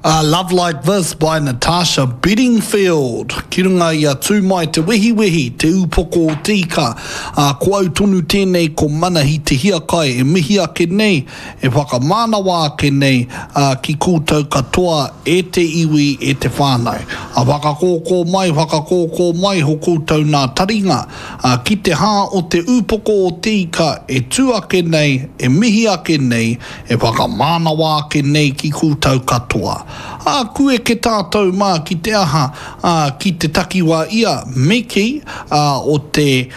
Love Like This by Natasha Bedingfield. Ki runga ia tū mai te wehi, te upoko o tika. Ko au tonu tēnei ko mana hi te hia kai, e mihi ake nei, e whakamānawa ake nei, ki kūtau katoa, e te iwi, e te whānau. Whakakōkō mai, ho kūtau nā taringa. Ki te hā o te upoko o tika, e tū ake nei, e mihi ake nei, e whakamānawa ake nei, ki kūtau katoa. Kue ke tātou mā ki te aha, ki te takiwa ia Miki o te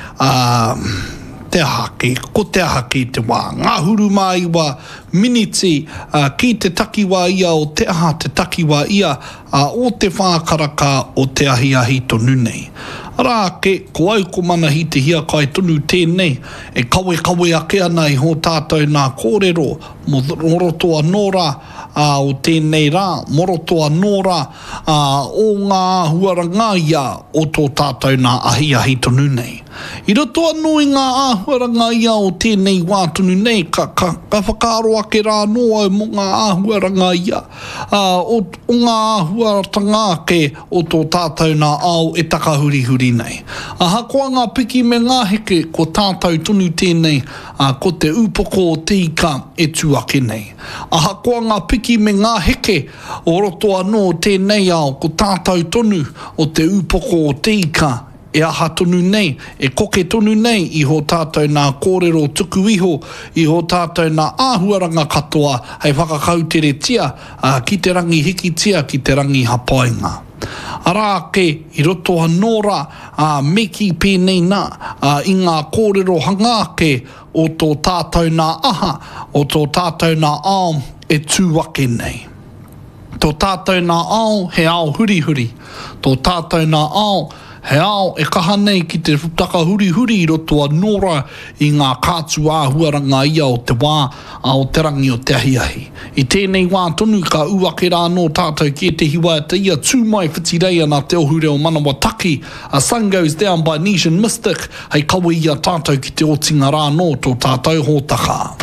hake, ko te hake te wā. Ngā huru mai wa miniti ki te takiwa ia o te aha te takiwa ia o te whākaraka o te ahi tonu nei. Rā ke, ko au ko mana hi te hia kai tonu tēnei, e kawe ake ana i ho tātou nā kōrero, morotoa nora o tēnei rā, morotoa nora o ngā huaranga ia o tō tātou nā ahi tonu nei. I roto anō i ngā āhuaranga ia o tēnei wā tonu nei, ka whakaaro ake rā noa mo ngā āhuaranga ia, o ngā āhuaratanga ake o tō tātou nā ao e takahuri nei. Koa ngā piki me ngā heke ko tātou tonu tēnei, ko te upoko o tika e tū ake nei. Koa ngā piki me ngā heke o roto anō tēnei ao ko tātou tonu o te upoko o tika e aha tonu nei, e koke tonu nei i ho tātou nā kōrero tuku iho, i ho tātou nā āhuaranga katoa, hei whakakautere tia, ki te rangi hiki tia, ki te rangi hapainga. Arā ke, i roto anōra, meki pēnei nā, i ngā kōrero hangāke o tō tātou nā aha, o tō tātou nā ao e tūwake nei. Tō tātou nā ao he ao huri. Tō tātou nā ao he ao e kaha nei ki te taka huri i roto anōra i ngā kātu āhuaranga ia o te wā o te rangi o te ahi. I tēnei wā tonu ka uake rā no tātou ki te hiwa te ia tū mai whitireia nā te ohure o Manawa Taki. Sun Goes Down by Nesian Mystic. Hei kawe ia tātou ki te otinga rā no tō tātou hōtaka.